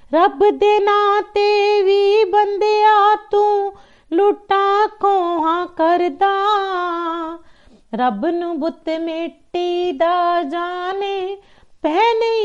रब दे नां ते भी बंदिया तू लुटा खोहां करदा। रब नूं बुत मिट्टी दा जाने पै नहीं